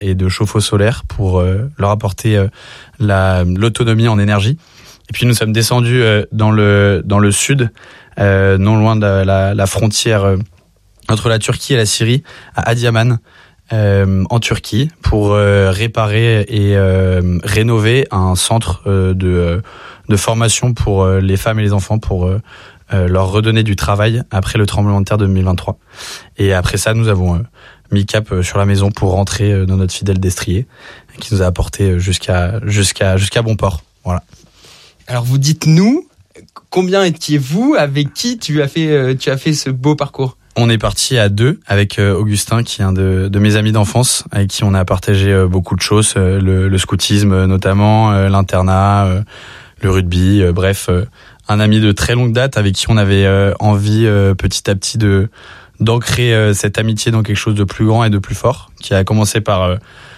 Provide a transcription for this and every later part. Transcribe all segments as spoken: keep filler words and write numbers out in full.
et de chauffe-eau solaire pour euh, leur apporter euh, la, l'autonomie en énergie. Et puis nous sommes descendus euh, dans le dans le sud, euh, non loin de la, la, la frontière euh, entre la Turquie et la Syrie, à Adiaman, euh, en Turquie, pour euh, réparer et euh, rénover un centre euh, de euh, de formation pour euh, les femmes et les enfants, pour euh, euh, leur redonner du travail après le tremblement de terre de deux mille vingt-trois. Et après ça, nous avons euh, mis cap sur la maison pour rentrer dans notre fidèle destrier qui nous a apporté jusqu'à jusqu'à jusqu'à bon port. Voilà. Alors vous dites nous, combien étiez-vous, avec qui tu as fait tu as fait ce beau parcours? On est parti à deux avec Augustin, qui est un de, de mes amis d'enfance, avec qui on a partagé beaucoup de choses, le, le scoutisme notamment, l'internat, le rugby, bref, un ami de très longue date avec qui on avait envie petit à petit de d'ancrer cette amitié dans quelque chose de plus grand et de plus fort, qui a commencé par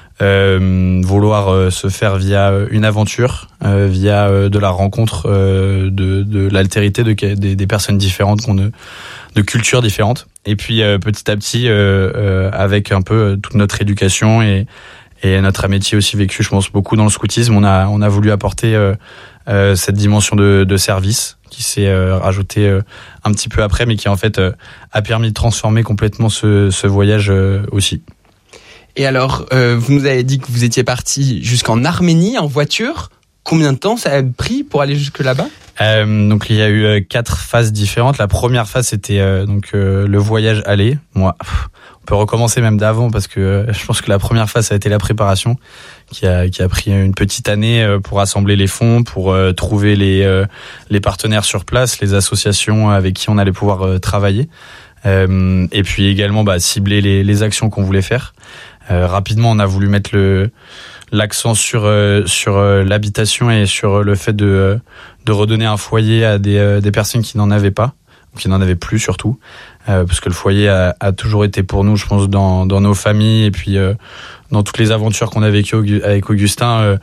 euh, vouloir euh, se faire via une aventure, euh, via euh, de la rencontre, euh, de, de l'altérité de, de, des personnes différentes, qu'on ne, de cultures différentes. Et puis euh, petit à petit, euh, euh, avec un peu toute notre éducation et, et notre amitié aussi vécue, je pense beaucoup dans le scoutisme, on a, on a voulu apporter euh, euh, cette dimension de, de service qui s'est euh, rajoutée euh, un petit peu après, mais qui en fait euh, a permis de transformer complètement ce, ce voyage euh, aussi. Et alors, euh, vous nous avez dit que vous étiez parti jusqu'en Arménie en voiture. Combien de temps ça a pris pour aller jusque là-bas ? euh, Donc il y a eu euh, quatre phases différentes. La première phase, c'était euh, donc euh, le voyage aller. Moi, pff, on peut recommencer même d'avant, parce que euh, je pense que la première phase, ça a été la préparation, qui a qui a pris une petite année euh, pour rassembler les fonds, pour euh, trouver les euh, les partenaires sur place, les associations avec qui on allait pouvoir euh, travailler, euh, et puis également bah, cibler les les actions qu'on voulait faire. Euh, rapidement, on a voulu mettre le l'accent sur euh, sur euh, l'habitation et sur euh, le fait de euh, de redonner un foyer à des euh, des personnes qui n'en avaient pas, ou qui n'en avaient plus surtout, euh, parce que le foyer a, a toujours été pour nous, je pense, dans dans nos familles et puis euh, dans toutes les aventures qu'on a vécues avec Augustin, euh,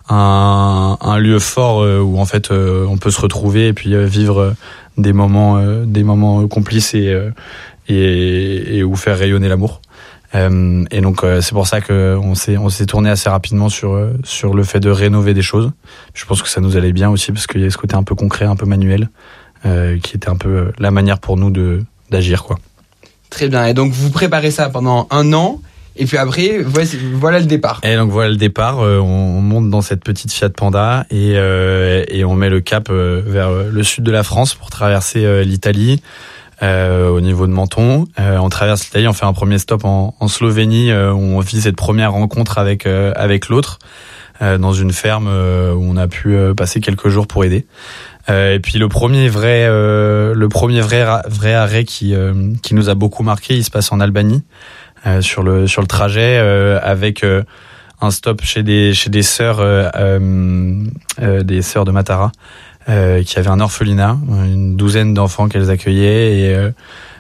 un un lieu fort euh, où en fait euh, on peut se retrouver et puis euh, vivre euh, des moments euh, des moments complices et euh, et et où faire rayonner l'amour. Euh, et donc euh, c'est pour ça que on s'est on s'est tourné assez rapidement sur euh, sur le fait de rénover des choses. Je pense que ça nous allait bien aussi, parce qu'il y a ce côté un peu concret, un peu manuel, euh, qui était un peu euh, la manière pour nous de d'agir, quoi. Très bien. Et donc vous préparez ça pendant un an, et puis après voici, voilà le départ. Et donc voilà le départ. Euh, on, on monte dans cette petite Fiat Panda et euh, et on met le cap euh, vers le sud de la France pour traverser euh, l'Italie. Euh, au niveau de Menton, euh, on traverse l'Italie, on fait un premier stop en, en Slovénie, euh, où on vit cette première rencontre avec euh, avec l'autre, euh, dans une ferme euh, où on a pu euh, passer quelques jours pour aider. Euh, et puis le premier vrai euh, le premier vrai vrai arrêt qui euh, qui nous a beaucoup marqué, il se passe en Albanie, euh, sur le sur le trajet, euh, avec euh, un stop chez des chez des sœurs euh, euh, euh, des sœurs de Matara. Euh, qui avait un orphelinat, une douzaine d'enfants qu'elles accueillaient et, euh,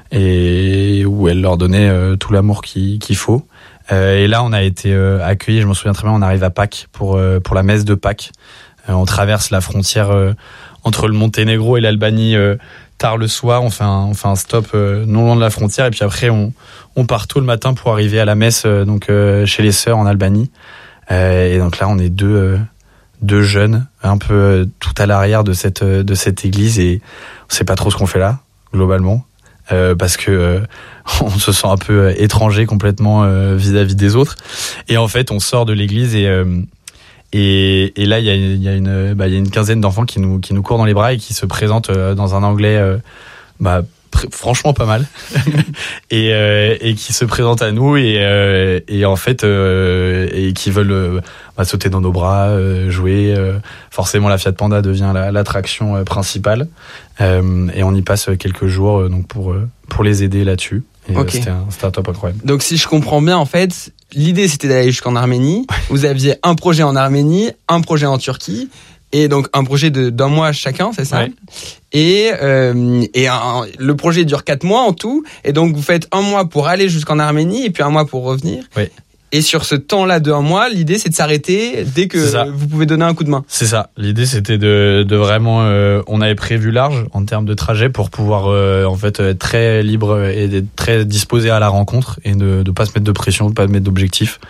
et où elles leur donnaient euh, tout l'amour qu'il, qu'il faut. Euh, et là, on a été euh, accueillis, je m'en souviens très bien, on arrive à Pâques pour, euh, pour la messe de Pâques. Euh, on traverse la frontière euh, entre le Monténégro et l'Albanie euh, tard le soir, on fait un, on fait un stop euh, non loin de la frontière, et puis après, on, on part tôt le matin pour arriver à la messe euh, donc euh, chez les sœurs en Albanie. Euh, et donc là, on est deux... Euh, deux jeunes, un peu tout à l'arrière de cette de cette église, et on sait pas trop ce qu'on fait là globalement, euh, parce que euh, on se sent un peu étranger complètement euh, vis-à-vis des autres. Et en fait, on sort de l'église et euh, et, et là il y a il y a une bah il y a une quinzaine d'enfants qui nous qui nous courent dans les bras et qui se présentent euh, dans un anglais euh, bah pr- franchement pas mal et euh, et qui se présentent à nous et euh, et en fait euh, et qui veulent euh, bah, sauter dans nos bras, euh, jouer. Euh, forcément, la Fiat Panda devient la, l'attraction euh, principale, euh, et on y passe quelques jours euh, donc pour euh, pour les aider là-dessus. Et okay. euh, c'était, un, c'était un top incroyable. Donc si je comprends bien, en fait, l'idée c'était d'aller jusqu'en Arménie. Vous aviez un projet en Arménie, un projet en Turquie, et donc un projet de d'un mois chacun, c'est ça ? Ouais. Et euh, et un, le projet dure quatre mois en tout, et donc vous faites un mois pour aller jusqu'en Arménie et puis un mois pour revenir. Oui. Et sur ce temps-là de un mois, l'idée c'est de s'arrêter dès que vous pouvez donner un coup de main. C'est ça. L'idée c'était de, de vraiment, euh, on avait prévu large en termes de trajet pour pouvoir euh, en fait être très libre et d'être très disposé à la rencontre et de ne pas se mettre de pression, de pas mettre d'objectifs.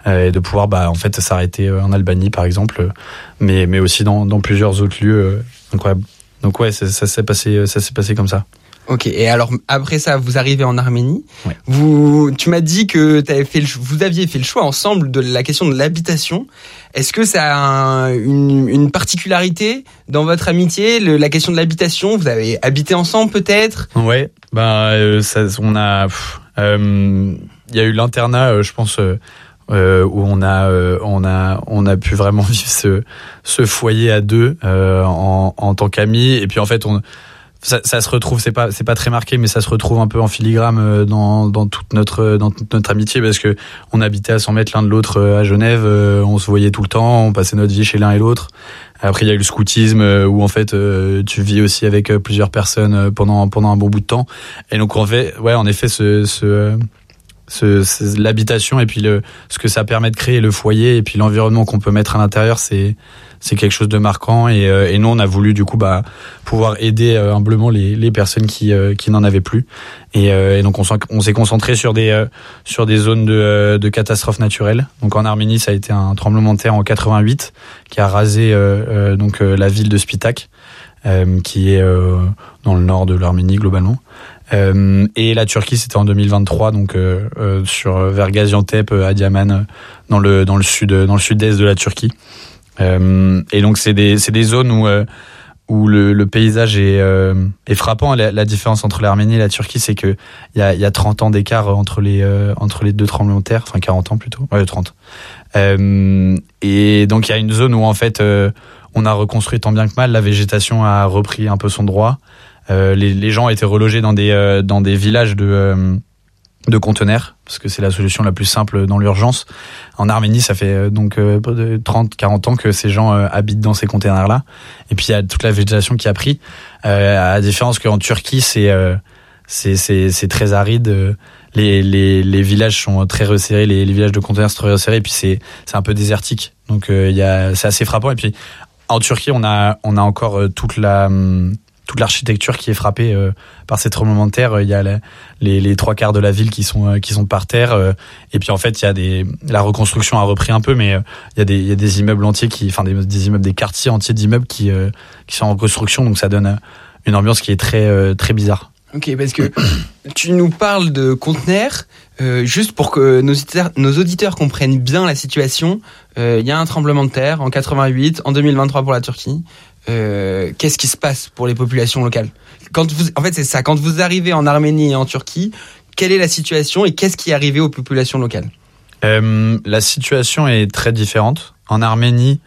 euh, et de pouvoir bah en fait s'arrêter en Albanie par exemple, mais mais aussi dans dans plusieurs autres lieux. Donc ouais, donc ouais, ça, ça s'est passé ça s'est passé comme ça. Ok, et alors après ça, vous arrivez en Arménie. Ouais. Vous, tu m'as dit que t'avais fait le, vous aviez fait le choix ensemble de la question de l'habitation. Est-ce que ça a un, une, une particularité dans votre amitié, le, la question de l'habitation? Vous avez habité ensemble peut-être? Ouais, bah euh, ça, on a, il euh, y a eu l'internat, euh, je pense. Euh, Euh, où on a euh, on a on a pu vraiment vivre ce ce foyer à deux euh, en en tant qu'amis, et puis en fait on ça, ça se retrouve, c'est pas c'est pas très marqué, mais ça se retrouve un peu en filigrane dans dans toute notre dans toute notre amitié, parce que on habitait à cent mètres l'un de l'autre à Genève, on se voyait tout le temps, on passait notre vie chez l'un et l'autre. Après il y a eu le scoutisme où en fait tu vis aussi avec plusieurs personnes pendant pendant un bon bout de temps, et donc en fait ouais en effet ce ce Ce, c'est l'habitation et puis le, ce que ça permet de créer, le foyer et puis l'environnement qu'on peut mettre à l'intérieur, c'est c'est quelque chose de marquant, et, euh, et nous on a voulu du coup bah pouvoir aider euh, humblement les les personnes qui euh, qui n'en avaient plus, et, euh, et donc on s'en, on s'est concentré sur des euh, sur des zones de euh, de catastrophes naturelles. Donc en Arménie, ça a été un tremblement de terre en quatre-vingt-huit qui a rasé euh, euh, donc euh, la ville de Spitak, euh, qui est euh, dans le nord de l'Arménie globalement. Euh, et la Turquie, c'était en deux mille vingt-trois, donc euh, euh, sur vers Gaziantep, euh, Adiaman, dans le dans le sud dans le sud-est de la Turquie. Euh, et donc c'est des c'est des zones où euh, où le, le paysage est euh, est frappant. La, la différence entre l'Arménie et la Turquie, c'est que il y a il y a trente ans d'écart entre les euh, entre les deux tremblements de terre, enfin quarante ans plutôt, ouais trente. Euh, et donc il y a une zone où en fait euh, on a reconstruit tant bien que mal, la végétation a repris un peu son droit. Euh, les, les gens étaient relogés dans des euh, dans des villages de euh, de conteneurs, parce que c'est la solution la plus simple dans l'urgence. En Arménie, ça fait euh, donc euh, trente quarante ans que ces gens euh, habitent dans ces conteneurs là, et puis il y a toute la végétation qui a pris, euh, à la différence qu'en Turquie c'est euh, c'est c'est c'est très aride. Les les les villages sont très resserrés, les, les villages de conteneurs sont très resserrés, et puis c'est c'est un peu désertique, donc il euh, y a c'est assez frappant. Et puis en Turquie, on a on a encore euh, toute la hum, toute l'architecture qui est frappée euh, par ces tremblements de terre. Il y a la, les, les trois quarts de la ville qui sont euh, qui sont par terre, euh, et puis en fait il y a des la reconstruction a repris un peu, mais euh, il y a des il y a des immeubles entiers qui enfin des, des immeubles des quartiers entiers d'immeubles qui euh, qui sont en reconstruction, donc ça donne une ambiance qui est très euh, très bizarre. Ok, parce que tu nous parles de conteneurs, euh, juste pour que nos auditeurs, nos auditeurs comprennent bien la situation. Il euh, y a un tremblement de terre en quatre-vingt-huit, en deux mille vingt-trois pour la Turquie. Euh, qu'est-ce qui se passe pour les populations locales? Quand vous, en fait, c'est ça. Quand vous arrivez en Arménie et en Turquie, quelle est la situation et qu'est-ce qui est arrivé aux populations locales? euh, La situation est très différente. En Arménie,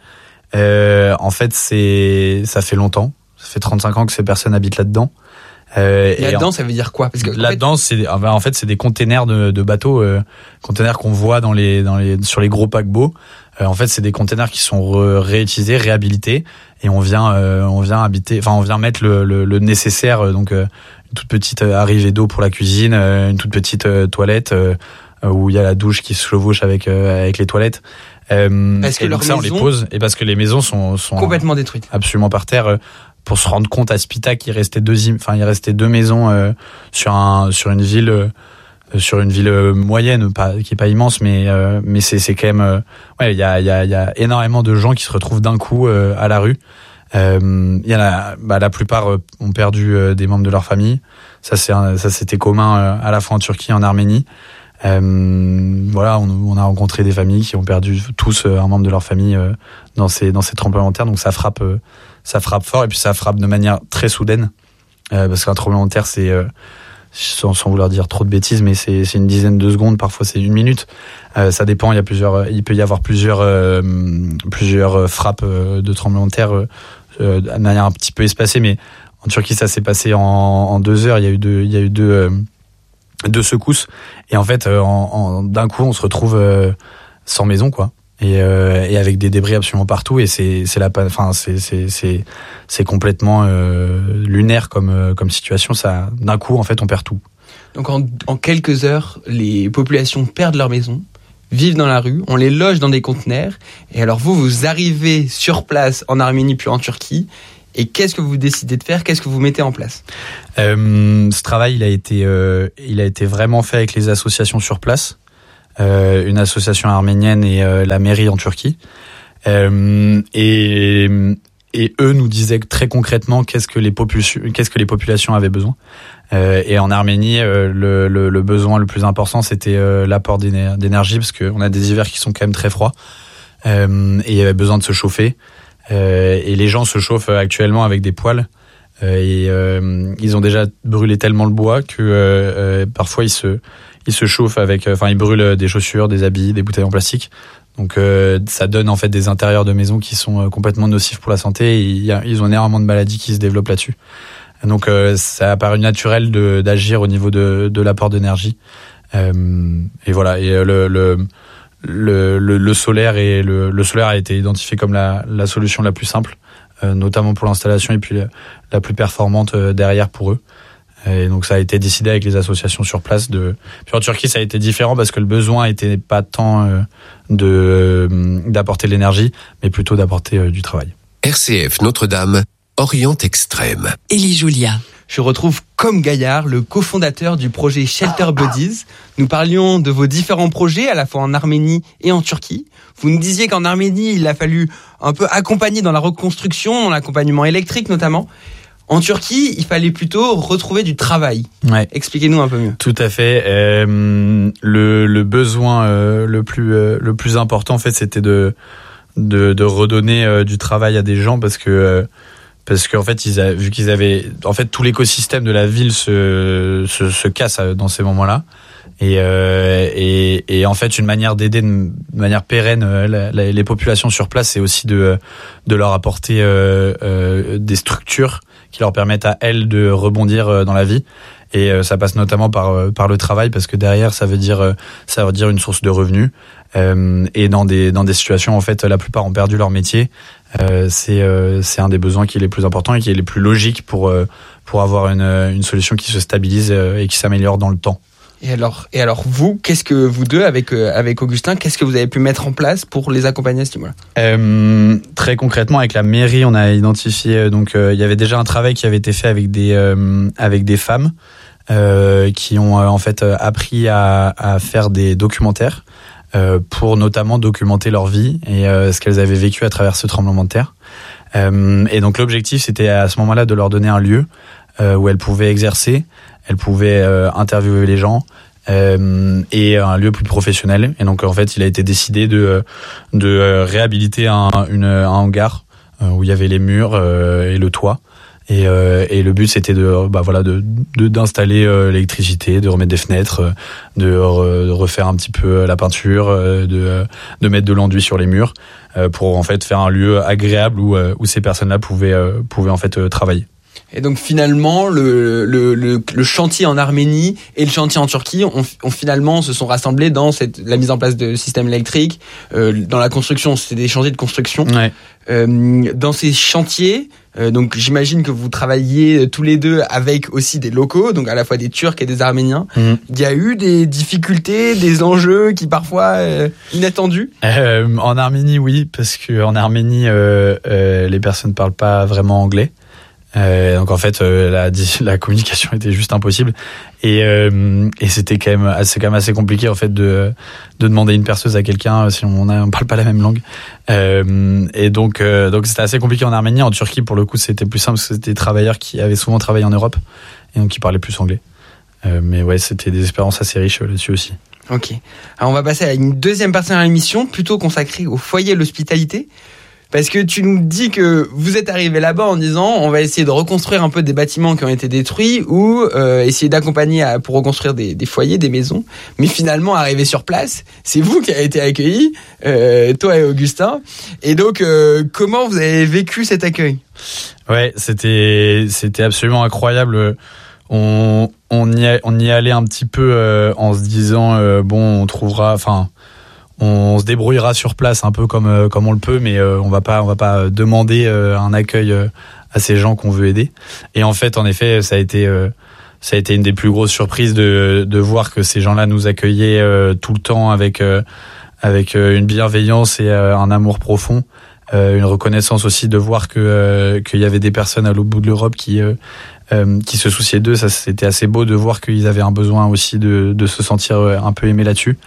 euh, en fait, c'est ça fait longtemps. Ça fait trente-cinq ans que ces personnes habitent là-dedans. Euh, et là-dedans, en, ça veut dire quoi? Parce que là-dedans, fait... c'est en fait c'est des containers de, de bateaux, euh, containers qu'on voit dans les dans les sur les gros paquebots. Euh, en fait, c'est des containers qui sont re, réutilisés, réhabilités, et on vient euh, on vient habiter, enfin on vient mettre le le, le nécessaire, euh, donc euh, une toute petite arrivée d'eau pour la cuisine, euh, une toute petite euh, toilette euh, où il y a la douche qui se chevauche avec euh, avec les toilettes. Euh, parce que et donc ça, on les pose, et parce que les maisons sont sont complètement détruites, absolument par terre. Euh, pour se rendre compte, à Spitak, il restait deux, enfin il restait deux maisons euh, sur un sur une ville euh, sur une ville moyenne, pas qui est pas immense, mais euh, mais c'est c'est quand même euh, ouais il y a il y a il y a énormément de gens qui se retrouvent d'un coup euh, à la rue. Euh, il y en a, bah la plupart euh, ont perdu euh, des membres de leur famille. Ça c'est un, ça c'était commun euh, à la fois en Turquie et en Arménie. Euh, voilà, on, on a rencontré des familles qui ont perdu tous euh, un membre de leur famille euh, dans ces dans ces tremblements de terre, donc ça frappe euh, ça frappe fort, et puis ça frappe de manière très soudaine, euh, parce qu'un tremblement de terre c'est euh, sans, sans vouloir dire trop de bêtises, mais c'est c'est une dizaine de secondes, parfois c'est une minute, euh, ça dépend. Il y a plusieurs, il peut y avoir plusieurs euh, plusieurs frappes de tremblement de terre euh, de manière un petit peu espacée, mais en Turquie ça s'est passé en, en deux heures. Il y a eu deux il y a eu deux euh, deux secousses, et en fait euh, en, en, d'un coup on se retrouve euh, sans maison quoi, et, euh, et avec des débris absolument partout, et c'est c'est la enfin c'est c'est c'est c'est complètement euh, lunaire comme euh, comme situation. Ça, d'un coup en fait on perd tout. Donc en, en quelques heures, les populations perdent leur maison, vivent dans la rue, on les loge dans des conteneurs, et alors vous vous arrivez sur place en Arménie puis en Turquie. Et qu'est-ce que vous décidez de faire? Qu'est-ce que vous mettez en place? euh, Ce travail, il a été, euh, il a été vraiment fait avec les associations sur place. euh, une association arménienne et euh, la mairie en Turquie. Euh, et, et eux nous disaient très concrètement qu'est-ce que les populations, qu'est-ce que les populations avaient besoin. Euh, et en Arménie, euh, le, le, le besoin le plus important, c'était euh, l'apport d'éner- d'énergie, parce qu'on a des hivers qui sont quand même très froids, euh, et il y avait besoin de se chauffer. Euh, et les gens se chauffent actuellement avec des poêles. Euh, et euh, ils ont déjà brûlé tellement le bois que euh, euh, parfois ils se, ils se chauffent avec, enfin euh, ils brûlent des chaussures, des habits, des bouteilles en plastique. Donc euh, ça donne en fait des intérieurs de maison qui sont euh, complètement nocifs pour la santé. Et y a, ils ont énormément de maladies qui se développent là-dessus. Donc euh, ça a paru naturel de, d'agir au niveau de, de l'apport d'énergie. Euh, et voilà. Et le, le, le, le, le solaire et le, le solaire a été identifié comme la, la solution la plus simple, euh, notamment pour l'installation et puis la, la plus performante euh, derrière pour eux. Et donc ça a été décidé avec les associations sur place. De... Puis en Turquie, ça a été différent parce que le besoin était pas tant euh, de euh, d'apporter de l'énergie, mais plutôt d'apporter euh, du travail. R C F Notre-Dame, Orient Extrême. Élie Julia. Je retrouve Côme Gaillard, le cofondateur du projet Shelter Buddies. Nous parlions de vos différents projets, à la fois en Arménie et en Turquie. Vous nous disiez qu'en Arménie, il a fallu un peu accompagner dans la reconstruction, dans l'accompagnement électrique notamment. En Turquie, il fallait plutôt retrouver du travail. Ouais. Expliquez-nous un peu mieux. Tout à fait. Euh, le, le besoin euh, le plus euh, le plus important, en fait, c'était de de, de redonner euh, du travail à des gens parce que euh, parce qu'en fait, ils a, vu qu'ils avaient, en fait, tout l'écosystème de la ville se se, se casse dans ces moments-là. Et, euh, et, et en fait, une manière d'aider de manière pérenne la, la, les populations sur place, c'est aussi de, de leur apporter euh, euh, des structures qui leur permettent à elles de rebondir dans la vie. Et euh, ça passe notamment par, par le travail, parce que derrière, ça veut dire, ça veut dire une source de revenus. Euh, et dans des, dans des situations, en fait, la plupart ont perdu leur métier. Euh, c'est, euh, c'est un des besoins qui est les plus importants et qui est les plus logiques pour, euh, pour avoir une, une solution qui se stabilise et qui s'améliore dans le temps. Et alors, et alors vous, qu'est-ce que vous deux, avec euh, avec Augustin, qu'est-ce que vous avez pu mettre en place pour les accompagner à ce niveau-là ? euh, Très concrètement, avec la mairie, on a identifié. Donc, euh, il y avait déjà un travail qui avait été fait avec des euh, avec des femmes euh, qui ont euh, en fait appris à, à faire des documentaires euh, pour notamment documenter leur vie et euh, ce qu'elles avaient vécu à travers ce tremblement de terre. Euh, et donc, l'objectif, c'était à ce moment-là de leur donner un lieu euh, où elles pouvaient exercer. Elle pouvait euh, interviewer les gens euh, et un lieu plus professionnel. Et donc en fait, il a été décidé de de euh, réhabiliter un, une, un hangar euh, où il y avait les murs euh, et le toit. Et, euh, et le but c'était de bah voilà de, de d'installer euh, l'électricité, de remettre des fenêtres, de, re, de refaire un petit peu la peinture, de de mettre de l'enduit sur les murs euh, pour en fait faire un lieu agréable où où ces personnes-là pouvaient euh, pouvaient en fait euh, travailler. Et donc finalement, le, le, le, le chantier en Arménie et le chantier en Turquie ont, ont finalement se sont rassemblés dans cette, la mise en place de systèmes électriques, euh, dans la construction, c'était des chantiers de construction. Ouais. Euh, dans ces chantiers, euh, donc j'imagine que vous travailliez tous les deux avec aussi des locaux, donc à la fois des Turcs et des Arméniens. Mmh. Il y a eu des difficultés, des enjeux qui parfois euh, inattendus. Euh, en Arménie, oui, parce que en Arménie, euh, euh, les personnes parlent pas vraiment anglais. Euh, donc en fait euh, la, la communication était juste impossible et, euh, et c'était quand même assez, quand même assez compliqué en fait de, de demander une perceuse à quelqu'un si on ne parle pas la même langue euh, et donc, euh, donc c'était assez compliqué en Arménie. En Turquie pour le coup c'était plus simple parce que c'était des travailleurs qui avaient souvent travaillé en Europe et donc qui parlaient plus anglais euh, mais ouais c'était des expériences assez riches là-dessus aussi. Ok, alors on va passer à une deuxième partie de l'émission plutôt consacrée au foyer de l'hospitalité. Parce que tu nous dis que vous êtes arrivé là-bas en disant on va essayer de reconstruire un peu des bâtiments qui ont été détruits ou euh, essayer d'accompagner à, pour reconstruire des, des foyers, des maisons. Mais finalement, arrivé sur place, c'est vous qui avez été accueillis, euh, toi et Augustin. Et donc, euh, comment vous avez vécu cet accueil ? Ouais, c'était c'était absolument incroyable. On on y a, on y allait un petit peu euh, en se disant euh, bon, on trouvera, enfin. On se débrouillera sur place un peu comme euh, comme on le peut, mais euh, on va pas on va pas demander euh, un accueil euh, à ces gens qu'on veut aider. Et en fait, en effet, ça a été euh, ça a été une des plus grosses surprises de de voir que ces gens-là nous accueillaient euh, tout le temps avec euh, avec euh, une bienveillance et euh, un amour profond, euh, une reconnaissance aussi de voir que euh, qu'il y avait des personnes à l'autre bout de l'Europe qui euh, euh, qui se souciaient d'eux. Ça, c'était assez beau de voir qu'ils avaient un besoin aussi de de se sentir un peu aimés là-dessus.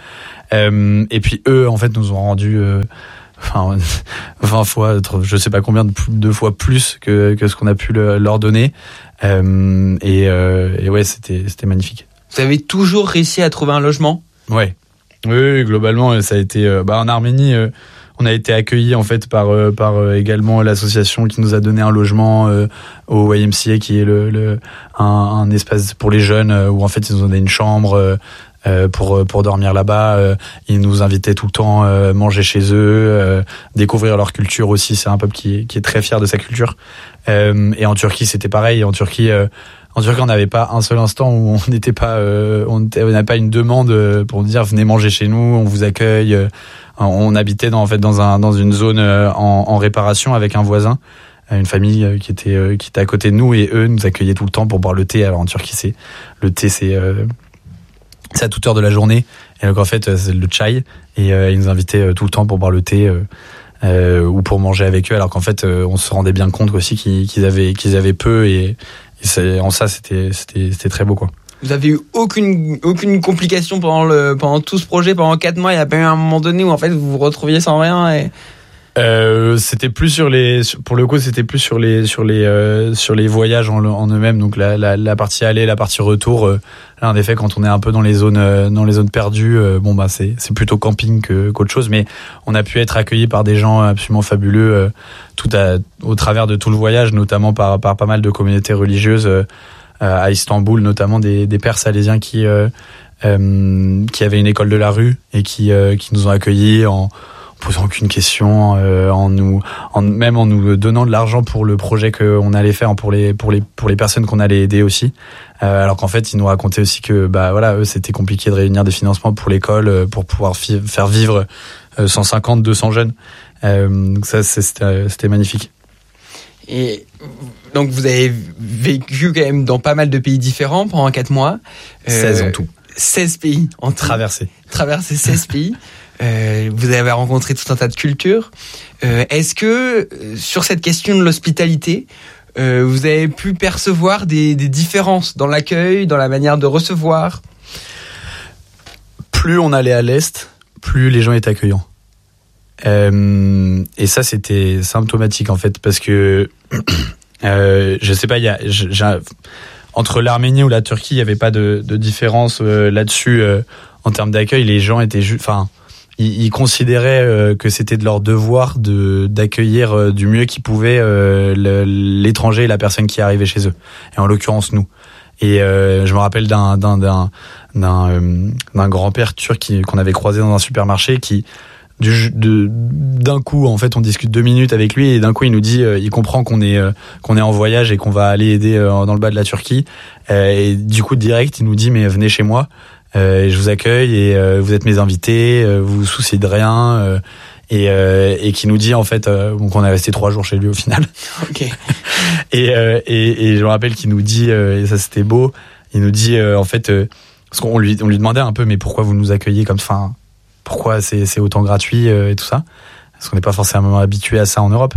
Euh, et puis eux, en fait, nous ont rendu, euh, enfin, vingt fois, je sais pas combien de, de fois plus que que ce qu'on a pu le, leur donner. Euh, et, euh, et ouais, c'était c'était magnifique. Vous avez toujours réussi à trouver un logement ? Ouais. Oui, globalement, ça a été. Euh, bah, en Arménie, euh, on a été accueillis en fait par euh, par euh, également l'association qui nous a donné un logement euh, au Y M C A, qui est le, le un, un espace pour les jeunes euh, où en fait ils nous ont donné une chambre euh, euh, pour pour dormir là-bas. Euh, ils nous invitaient tout le temps euh, manger chez eux, euh, découvrir leur culture aussi. C'est un peuple qui qui est très fier de sa culture. Euh, et en Turquie, c'était pareil. En Turquie. Euh, En Turquie, on n'avait pas un seul instant où on n'était pas, euh, on n'avait pas une demande pour dire venez manger chez nous, on vous accueille. On habitait dans, en fait dans un dans une zone en, en réparation avec un voisin, une famille qui était qui était à côté de nous, et eux nous accueillaient tout le temps pour boire le thé. Alors en Turquie, c'est le thé, c'est euh, c'est à toute heure de la journée. Et donc en fait, c'est le chai, et euh, ils nous invitaient tout le temps pour boire le thé. Euh, euh, ou pour manger avec eux, alors qu'en fait, euh, on se rendait bien compte aussi qu'ils, qu'ils avaient qu'ils avaient peu, et Et c'est, en ça, c'était, c'était, c'était très beau, quoi. Vous avez eu aucune, aucune complication pendant le, pendant tout ce projet, pendant quatre mois. Il n'y a pas eu un moment donné où, en fait, vous vous retrouviez sans rien et... Euh, c'était plus sur les, pour le coup, c'était plus sur les, sur les, euh, sur les voyages en, en eux-mêmes. Donc la, la, la partie aller, la partie retour. Euh, là, en effet, quand on est un peu dans les zones, euh, dans les zones perdues, euh, bon bah c'est, c'est plutôt camping que, qu'autre chose. Mais on a pu être accueillis par des gens absolument fabuleux, euh, tout à, au travers de tout le voyage, notamment par, par pas mal de communautés religieuses euh, à Istanbul, notamment des, des Pères salésiens qui, euh, euh, qui avaient une école de la rue et qui, euh, qui nous ont accueillis en posant aucune question, euh, en nous, en, même en nous donnant de l'argent pour le projet qu'on allait faire, pour les, pour les, pour les personnes qu'on allait aider aussi. Euh, alors qu'en fait, ils nous racontaient aussi que, bah voilà, eux, c'était compliqué de réunir des financements pour l'école, pour pouvoir fi- faire vivre cent cinquante, deux cents jeunes. Euh, donc ça, c'était, c'était magnifique. Et donc, vous avez vécu quand même dans pas mal de pays différents pendant quatre mois. Euh, seize en tout. seize pays en tout. Traversé. Traversé seize pays. Euh, vous avez rencontré tout un tas de cultures. Euh, est-ce que euh, sur cette question de l'hospitalité, euh, vous avez pu percevoir des, des différences dans l'accueil, dans la manière de recevoir ? Plus on allait à l'est, plus les gens étaient accueillants. Euh, et ça, c'était symptomatique en fait, parce que euh, je sais pas, il y a, j'ai, entre l'Arménie ou la Turquie, il y avait pas de, de différence euh, là-dessus euh, en termes d'accueil. Les gens étaient juste, enfin. Ils, ils considéraient euh, que c'était de leur devoir de d'accueillir euh, du mieux qu'ils pouvaient euh, le, l'étranger et la personne qui arrivait chez eux, et en l'occurrence nous. Et euh, je me rappelle d'un d'un d'un d'un, euh, d'un grand-père turc qui, qu'on avait croisé dans un supermarché, qui du de d'un coup en fait on discute deux minutes avec lui, et d'un coup il nous dit euh, il comprend qu'on est euh, qu'on est en voyage et qu'on va aller aider euh, dans le bas de la Turquie, euh, et du coup direct il nous dit mais venez chez moi. Euh, je vous accueille et euh, vous êtes mes invités, euh, vous vous souciez de rien, euh, et, euh, et qui nous dit en fait, euh, donc on est resté trois jours chez lui au final. Ok. et, euh, et et je me rappelle qu'il nous dit, euh, et ça c'était beau, il nous dit euh, en fait, euh, parce qu'on lui on lui demandait un peu mais pourquoi vous nous accueillez comme, enfin pourquoi c'est c'est autant gratuit euh, et tout ça, parce qu'on n'est pas forcément habitué à ça en Europe.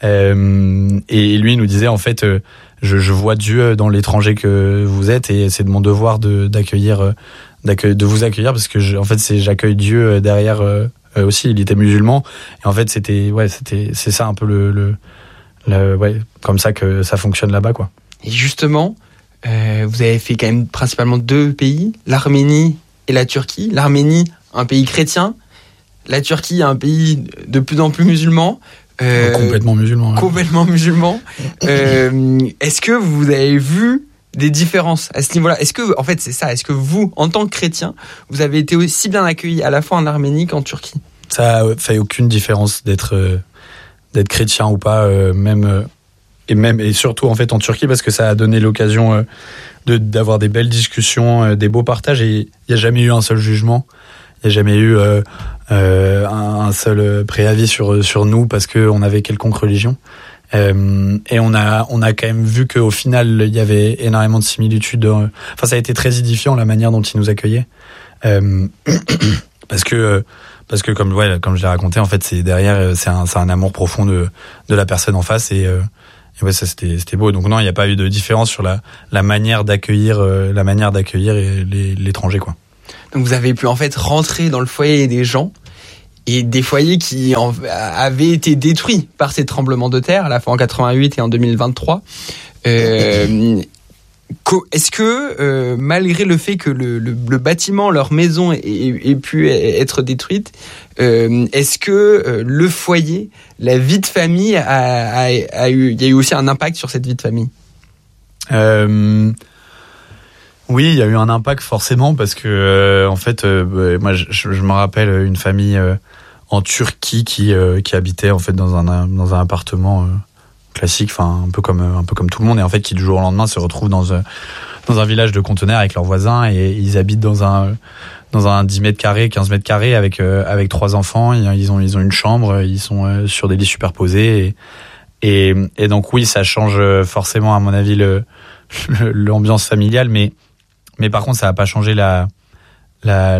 Euh, et lui il nous disait en fait, euh, je, je vois Dieu dans l'étranger que vous êtes, et c'est de mon devoir de d'accueillir. Euh, de vous accueillir, parce que je, en fait c'est j'accueille Dieu derrière euh, aussi. Il était musulman, et en fait c'était ouais c'était c'est ça un peu le, le, le ouais comme ça que ça fonctionne là-bas, quoi. Et justement euh, vous avez fait quand même principalement deux pays, l'Arménie et la Turquie. L'Arménie, un pays chrétien, la Turquie, un pays de plus en plus musulman. Euh, complètement musulman. Ouais. Complètement musulman. euh, est-ce que vous avez vu des différences à ce niveau-là? Est-ce que, en fait, c'est ça, est-ce que vous, en tant que chrétien, vous avez été aussi bien accueillis à la fois en Arménie qu'en Turquie? Ça fait aucune différence d'être euh, d'être chrétien ou pas, euh, même euh, et même et surtout en fait en Turquie, parce que ça a donné l'occasion euh, de d'avoir des belles discussions, euh, des beaux partages, et il y a jamais eu un seul jugement, il y a jamais eu euh, euh, un, un seul préavis sur sur nous parce que on avait quelconque religion. Euh, et on a on a quand même vu qu'au final il y avait énormément de similitudes. Enfin, ça a été très édifiant la manière dont ils nous accueillaient, euh, parce que parce que comme ouais comme je l'ai raconté, en fait c'est derrière c'est un c'est un amour profond de de la personne en face, et, euh, et ouais ça c'était c'était beau. Donc non, il n'y a pas eu de différence sur la la manière d'accueillir euh, la manière d'accueillir les, l'étranger, quoi. Donc vous avez pu en fait rentrer dans le foyer des gens, et des foyers qui en, avaient été détruits par ces tremblements de terre, à la fois en quatre-vingt-huit et en deux mille vingt-trois. Euh, Est-ce que, euh, malgré le fait que le, le, le bâtiment, leur maison ait, ait pu être détruite, euh, est-ce que euh, le foyer, la vie de famille, a, a, a eu, il y a eu aussi un impact sur cette vie de famille ? euh, Oui, il y a eu un impact forcément parce que, euh, en fait, euh, moi, je, je me rappelle une famille euh, en Turquie qui euh, qui habitait en fait dans un dans un appartement. Euh, classique, enfin un peu comme un peu comme tout le monde, et en fait qui du jour au lendemain se retrouvent dans un dans un village de conteneurs avec leurs voisins, et ils habitent dans un dans un dix mètres carrés, quinze mètres carrés avec euh, avec trois enfants. Ils ont ils ont une chambre, ils sont euh, sur des lits superposés, et, et et donc oui, ça change forcément à mon avis le, le l'ambiance familiale, mais mais par contre ça n'a pas changé la la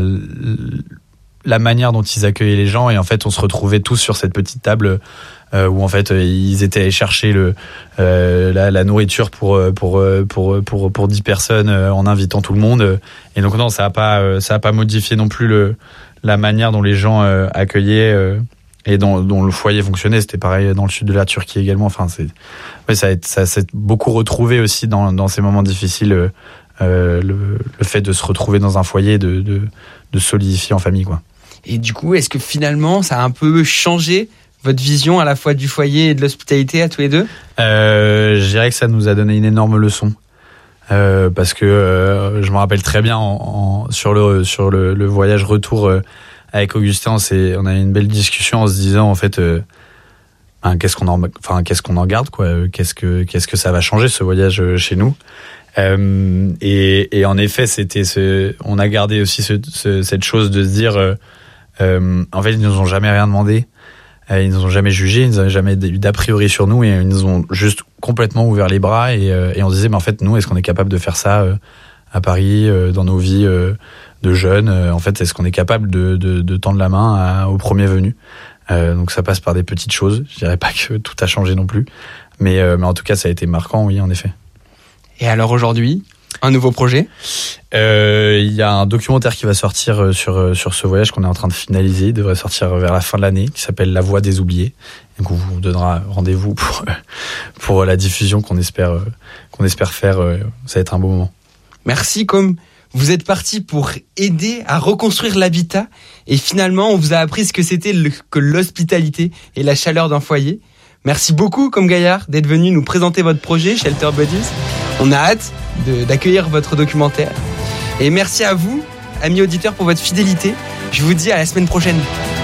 la manière dont ils accueillaient les gens, et en fait on se retrouvait tous sur cette petite table euh, où en fait ils étaient allés chercher le euh, la, la nourriture pour pour pour pour pour dix personnes euh, en invitant tout le monde, et donc non, ça a pas ça a pas modifié non plus le la manière dont les gens euh, accueillaient euh, et dont dont le foyer fonctionnait. C'était pareil dans le sud de la Turquie également. Enfin c'est ouais, ça ça s'est beaucoup retrouvé aussi dans dans ces moments difficiles, euh, euh, le le fait de se retrouver dans un foyer, de de de solidifier en famille, quoi. Et du coup, est-ce que finalement, ça a un peu changé votre vision à la fois du foyer et de l'hospitalité à tous les deux ? euh, Je dirais que ça nous a donné une énorme leçon. Euh, parce que euh, je me rappelle très bien en, en, sur le sur le, le voyage retour euh, avec Augustin, on, s'est, on a eu une belle discussion en se disant en fait euh, hein, qu'est-ce qu'on en enfin qu'est-ce qu'on en garde, quoi, qu'est-ce que qu'est-ce que ça va changer ce voyage chez nous. Euh, et, et en effet, c'était ce, on a gardé aussi ce, ce, cette chose de se dire euh, Euh, en fait, ils nous ont jamais rien demandé, euh, ils nous ont jamais jugé, ils n'avaient jamais eu d'a priori sur nous, et ils nous ont juste complètement ouvert les bras, et, euh, et on se disait, mais en fait, nous, est-ce qu'on est capable de faire ça euh, à Paris, euh, dans nos vies euh, de jeunes, euh, en fait, est-ce qu'on est capable de, de, de tendre la main à, au premier venu. Euh, donc ça passe par des petites choses. Je dirais pas que tout a changé non plus, mais, euh, mais en tout cas, ça a été marquant, oui, en effet. Et alors aujourd'hui, un nouveau projet ? Euh, il y a un documentaire qui va sortir sur sur ce voyage qu'on est en train de finaliser. Il devrait sortir vers la fin de l'année, qui s'appelle La Voix des oubliés. Donc on vous donnera rendez-vous pour pour la diffusion qu'on espère qu'on espère faire. Ça va être un beau moment. Merci. Comme vous êtes parti pour aider à reconstruire l'habitat, et finalement on vous a appris ce que c'était le, que l'hospitalité et la chaleur d'un foyer. Merci beaucoup, Comme Gaillard, d'être venu nous présenter votre projet Shelter Buddies. On a hâte de, d'accueillir votre documentaire. Et merci à vous, amis auditeurs, pour votre fidélité. Je vous dis à la semaine prochaine.